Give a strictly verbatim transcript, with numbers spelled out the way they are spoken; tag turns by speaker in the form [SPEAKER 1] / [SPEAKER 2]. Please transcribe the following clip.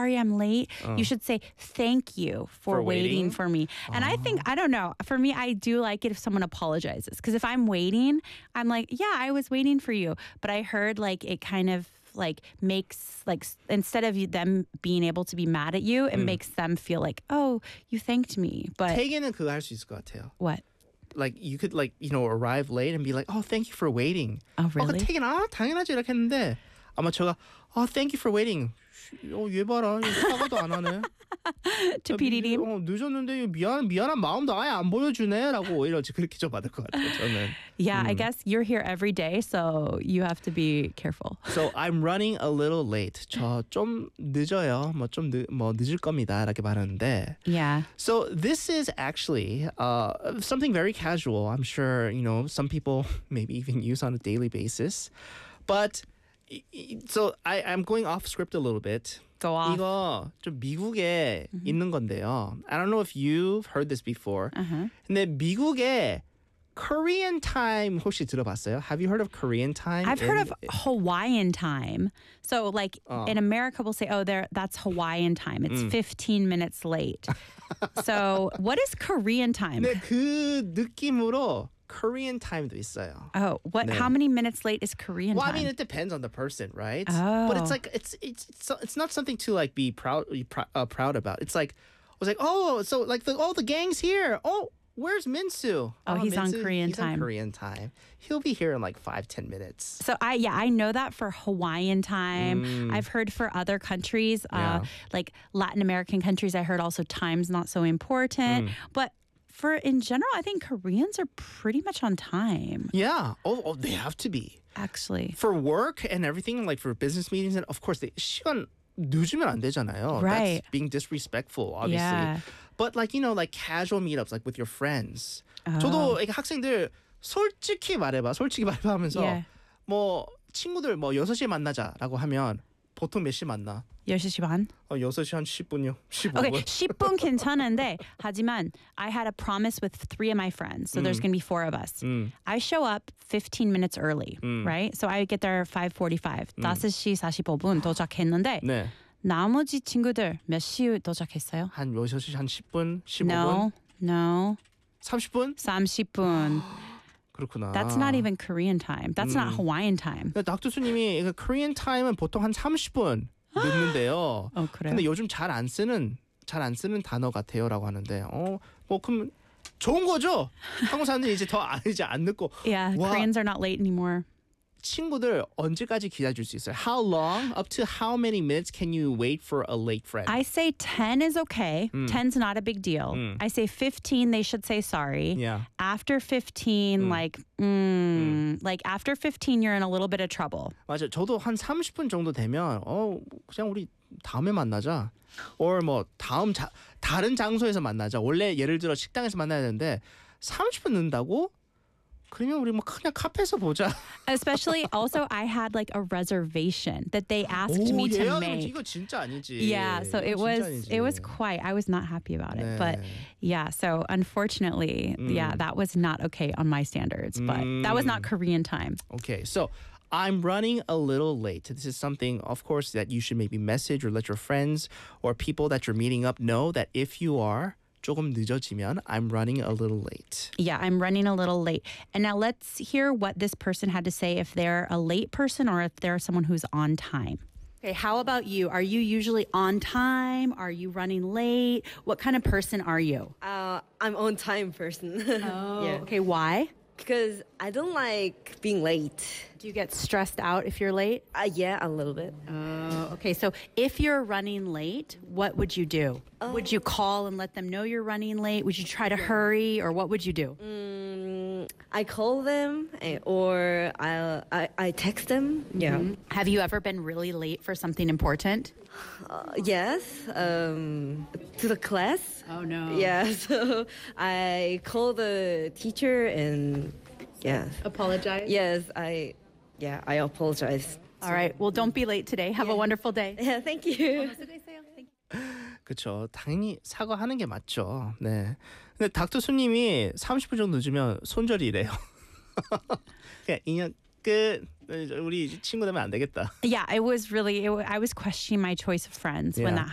[SPEAKER 1] sorry I'm late.
[SPEAKER 2] Uh.
[SPEAKER 1] You should say thank you for,
[SPEAKER 2] For
[SPEAKER 1] waiting
[SPEAKER 2] waiting?
[SPEAKER 1] for me. And I think, I don't know, for me, I do like it if someone apologizes. Because if I'm waiting, I'm like, yeah, I was waiting for you. But I heard like it kind of like makes like s- instead of you- them being able to be mad at you, it makes them feel like, oh, you thanked me. But
[SPEAKER 2] 태기는 그거 할 수 있을 것 같아요.
[SPEAKER 1] what?
[SPEAKER 2] Like you could like you know arrive late and be like, oh, thank you for waiting.
[SPEAKER 1] Oh, really?
[SPEAKER 2] 어, 태기는 아 당연하지 이렇게 했는데 아마 제가 oh, thank you for waiting. 어, 얘 봐라, 얘 사과도 안 하네.
[SPEAKER 1] To 피디님?
[SPEAKER 2] 어, 늦었는데 미안 미안한 마음도 아예 안 보여주네라고 오히려 그렇게 좀 받을 것 같아요. 저는.
[SPEAKER 1] Yeah, I guess you're here every day, so you have to be careful.
[SPEAKER 2] So I'm running a little late. 저 좀 늦어요. 뭐좀 뭐 늦을 겁니다. 이렇게 말하는데.
[SPEAKER 1] Yeah.
[SPEAKER 2] So this is actually uh, something very casual. I'm sure you know some people maybe even use on a daily basis. But i- i- so I, I'm going off script a little bit.
[SPEAKER 1] Go off.
[SPEAKER 2] 이거 좀 미국에 있는 건데요. I don't know if you've heard this before.
[SPEAKER 1] Uh-huh.
[SPEAKER 2] 근데 미국에 Korean time 혹시 들어봤어요? Have you heard of Korean time?
[SPEAKER 1] I've heard
[SPEAKER 2] in-
[SPEAKER 1] of Hawaiian time. So like
[SPEAKER 2] Oh.
[SPEAKER 1] in America we'll say, oh, there that's Hawaiian time. It's fifteen minutes late. So what is Korean time?
[SPEAKER 2] 근데 그 느낌으로 Korean time도 있어요.
[SPEAKER 1] Oh, what
[SPEAKER 2] 네.
[SPEAKER 1] how many minutes late is Korean
[SPEAKER 2] Well, I
[SPEAKER 1] time?
[SPEAKER 2] mean, it depends on the person, right?
[SPEAKER 1] Oh.
[SPEAKER 2] But it's like it's it's it's, it's not something to like be proud uh, proud about. It's like I was like, oh, so like the oh the gang's here. Oh, where's Minsu?
[SPEAKER 1] Oh, he's on
[SPEAKER 2] Minsu,
[SPEAKER 1] Korean
[SPEAKER 2] he's on
[SPEAKER 1] time.
[SPEAKER 2] Korean time. He'll be here in like five ten minutes.
[SPEAKER 1] So I yeah, I know that for Hawaiian time. I've heard for other countries, uh,
[SPEAKER 2] Mm. Yeah.
[SPEAKER 1] like Latin American countries, I heard also time's not so important.
[SPEAKER 2] Mm.
[SPEAKER 1] But for in general, I think Koreans are pretty much on time,
[SPEAKER 2] Yeah. Oh, oh, they have to be
[SPEAKER 1] actually.
[SPEAKER 2] for work and everything, like for business meetings, and of course, they 시간 늦으면 안 되잖아요.
[SPEAKER 1] Right.
[SPEAKER 2] That's being disrespectful, obviously.
[SPEAKER 1] Yeah.
[SPEAKER 2] But like you know, like casual meetups, like with your friends.
[SPEAKER 1] Oh.
[SPEAKER 2] 저도 이렇게 학생들 솔직히 말해봐, 솔직히 말해봐 하면서
[SPEAKER 1] Yeah.
[SPEAKER 2] 뭐 친구들 뭐 여섯 시에 만나자라고 하면 보통 몇 시 만나?
[SPEAKER 1] 여섯 시 반?
[SPEAKER 2] 어, 여섯 시 한 십 분이요. 십오 분.
[SPEAKER 1] Okay, 십 분 괜찮은데 하지만 I had a promise with three of my friends, so there's going to be four of us. I show up fifteen minutes early, right? So I get there five forty-five. 다섯 시 사십오 분 도착했는데
[SPEAKER 2] 네.
[SPEAKER 1] 나머지 친구들 몇 시 도착했어요?
[SPEAKER 2] 한 여섯 시 한 십 분, 십오 분,
[SPEAKER 1] No, no,
[SPEAKER 2] 삼십 분?
[SPEAKER 1] 삼십 분.
[SPEAKER 2] 그렇구나.
[SPEAKER 1] That's not even Korean time. That's not Hawaiian time.
[SPEAKER 2] 근데 닥터수님이 이거 Korean time은 보통 한 삼십 분 늦는데요.
[SPEAKER 1] 어, 그래요?
[SPEAKER 2] 근데 요즘 잘 안 쓰는 잘 안 쓰는 단어 같아요라고 하는데, 어, 뭐 그럼 좋은 거죠? 한국 사람들이 이제 더 안- 이제 안 늦고.
[SPEAKER 1] Yeah,
[SPEAKER 2] 와,
[SPEAKER 1] Koreans are not late anymore.
[SPEAKER 2] 친구들 언제까지 기다릴 수 있어요? How long? Up to how many minutes can you wait for a late friend?
[SPEAKER 1] I say ten is okay. ten's not a big deal. I say fifteen, they should say sorry.
[SPEAKER 2] Yeah.
[SPEAKER 1] After fifteen, like, mm, like after fifteen, you're in a little bit of trouble.
[SPEAKER 2] 맞아. 저도 한 삼십 분 정도 되면 어 그냥 우리 다음에 만나자. or 뭐 다음 자, 다른 장소에서 만나자. 원래 예를 들어 식당에서 만나야 되는데 삼십 분 늦는다고? 그러면 우리 뭐 그냥 카페에서 보자.
[SPEAKER 1] Especially, also, I had like a reservation that they asked
[SPEAKER 2] 오,
[SPEAKER 1] me to
[SPEAKER 2] 예약이면
[SPEAKER 1] make.
[SPEAKER 2] 이거 진짜 아니지.
[SPEAKER 1] Yeah, so it
[SPEAKER 2] 이거
[SPEAKER 1] was
[SPEAKER 2] 진짜 아니지.
[SPEAKER 1] it was quite. I was not happy about it,
[SPEAKER 2] 네.
[SPEAKER 1] but yeah. So unfortunately, yeah, that was not okay on my standards. But that was not Korean time.
[SPEAKER 2] Okay, so I'm running a little late. This is something, of course, that you should maybe message or let your friends or people that you're meeting up know that if you are 조금 늦어지면 I'm running a little late.
[SPEAKER 1] Yeah, I'm running a little late. And now let's hear what this person had to say if they're a late person or if they're someone who's on time. Okay, how about you? Are you usually on time? Are you running late? What kind of person are you?
[SPEAKER 3] Uh, I'm on time person.
[SPEAKER 1] Oh,
[SPEAKER 3] yeah.
[SPEAKER 1] okay. Why?
[SPEAKER 3] Because I don't like being late.
[SPEAKER 1] Do you get stressed out if you're late?
[SPEAKER 3] Uh, yeah, a little bit.
[SPEAKER 1] Oh, okay. So if you're running late, what would you do? Would you call and let them know you're running late? Would you try to hurry, or what would you do?
[SPEAKER 3] Mm, I call them eh, or I, I I text them. Yeah.
[SPEAKER 1] Have you ever been really late for something important?
[SPEAKER 3] Uh, yes. Um, to the class.
[SPEAKER 1] Oh no.
[SPEAKER 3] Yeah. So I call the teacher and yeah.
[SPEAKER 1] Apologize.
[SPEAKER 3] Yes. I yeah. I apologize.
[SPEAKER 1] All right. Well, don't be late today. Have a wonderful day.
[SPEAKER 3] Yeah. Thank you.
[SPEAKER 2] 그렇죠. 당연히 사과하는 게 맞죠. 네. 근데 닥터 수님이 삼십 분 정도 늦으면 손절이래요. 그냥 인연 끝. 우리 친구 되면 안 되겠다.
[SPEAKER 1] Yeah, it was really. It, wa- I was questioning my choice of friends when
[SPEAKER 2] Yeah.
[SPEAKER 1] that